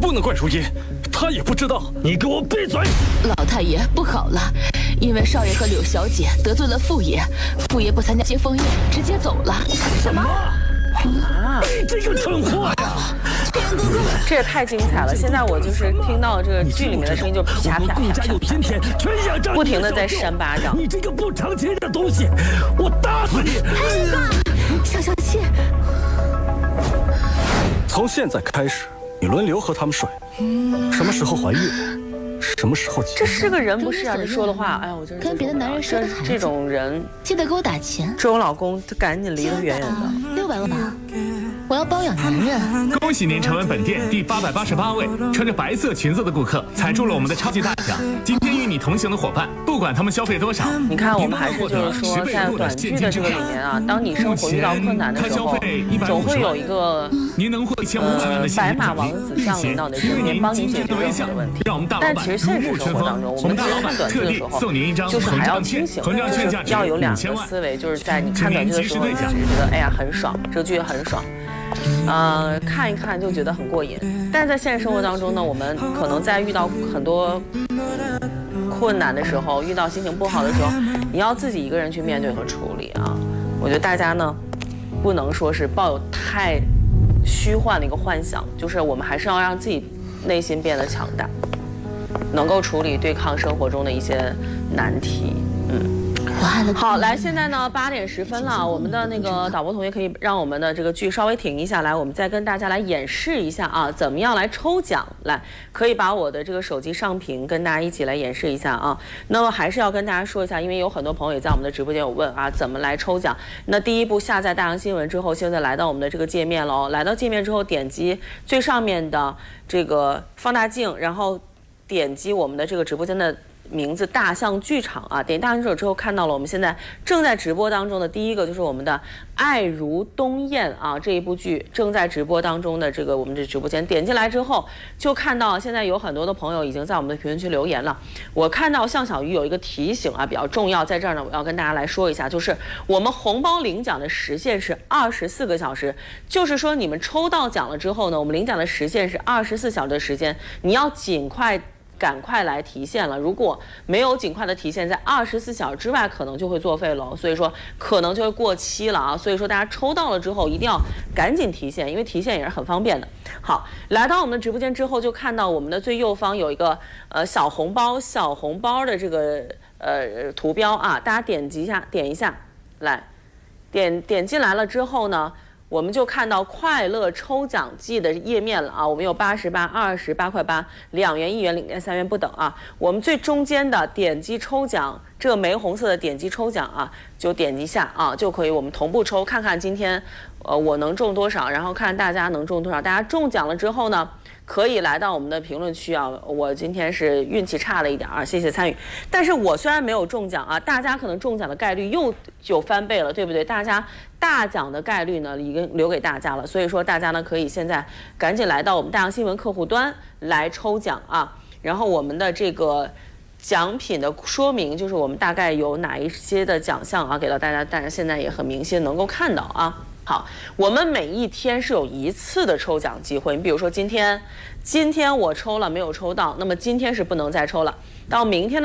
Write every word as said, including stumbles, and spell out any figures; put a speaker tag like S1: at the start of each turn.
S1: 不能怪如音，她也不知道。你给我闭嘴！
S2: 老太爷，不好了，因为少爷和柳小姐得罪了傅爷，傅爷不参加接风宴，直接走了。
S1: 什么？啊！你这个蠢货呀！
S3: 这也太精彩了！现在我就是听到这个剧里面的声音，就啪啪啪啪啪，不停的在扇巴掌。
S1: 你这个不成器的东西，我打死你！
S2: 哎爸，小小气。
S1: 从现在开始，你轮流和他们睡，什么时候怀孕，什么时候结。
S3: 这是个人不是啊？这说的话，哎呀，我真是
S2: 跟别的男人说的孩子，
S3: 这种人
S2: 记得给我打钱。
S3: 这种老公，就赶紧离得远远的。
S2: 六百万吧。我要包养男人。
S4: 恭喜您成为本店第八百八十八位穿着白色裙子的顾客，踩中了我们的超级大奖。今天与你同行的伙伴，不管他们消费多少，
S3: 你看我们还是就是说，在短剧的这个里面啊，当你生活遇到困难的时候，总会有一个
S4: 您能获一千五百万的
S3: 呃白马王子降临到你身边，帮你解决任何的问题。但其实现实生活当中，我们其实看短剧的时候，就是还要清醒，就是要有两个思维，就是在你看短剧的时候，你只是觉得哎呀很爽，这个剧很爽。呃，看一看就觉得很过瘾，但是在现实生活当中呢，我们可能在遇到很多困难的时候，遇到心情不好的时候，你要自己一个人去面对和处理啊。我觉得大家呢，不能说是抱有太虚幻的一个幻想，就是我们还是要让自己内心变得强大，能够处理对抗生活中的一些难题。嗯。好，来，现在呢八点十分了，我们的那个导播同学可以让我们的这个剧稍微停一下来，我们再跟大家来演示一下啊，怎么样来抽奖？来，可以把我的这个手机上屏，跟大家一起来演示一下啊。那么还是要跟大家说一下，因为有很多朋友也在我们的直播间有问啊，怎么来抽奖？那第一步，下载大洋新闻之后，现在来到我们的这个界面喽，来到界面之后，点击最上面的这个放大镜，然后点击我们的这个直播间的名字大象剧场啊，点大象剧场之后看到了我们现在正在直播当中的第一个就是我们的《爱如冬雁》啊，这一部剧正在直播当中的这个我们这直播间，点进来之后就看到现在有很多的朋友已经在我们的评论区留言了。我看到向小鱼有一个提醒啊，比较重要，在这儿呢我要跟大家来说一下，就是我们红包领奖的时限是二十四个小时，就是说你们抽到奖了之后呢，我们领奖的时限是二十四小时的时间，你要尽快赶快来提现了，如果没有尽快的提现，在二十四小时之外可能就会作废了，所以说可能就会过期了啊。所以说大家抽到了之后一定要赶紧提现，因为提现也是很方便的。好，来到我们的直播间之后，就看到我们的最右方有一个呃小红包小红包的这个呃图标啊，大家点击一下，点一下，来点点进来了之后呢，我们就看到快乐抽奖季的页面了啊，我们有八十八、二十八块八、两元、一元、零点三元不等啊。我们最中间的点击抽奖，这个玫红色的点击抽奖啊，就点击一下啊，就可以我们同步抽，看看今天呃我能中多少，然后看大家能中多少。大家中奖了之后呢，可以来到我们的评论区啊，我今天是运气差了一点啊，谢谢参与。但是我虽然没有中奖啊，大家可能中奖的概率又就翻倍了，对不对？大家大奖的概率呢已经留给大家了，所以说大家呢可以现在赶紧来到我们大洋新闻客户端来抽奖啊。然后我们的这个奖品的说明就是我们大概有哪一些的奖项啊给到大家，大家现在也很明显能够看到啊。好，我们每一天是有一次的抽奖机会，你比如说今天，今天我抽了没有抽到，那么今天是不能再抽了，到明天的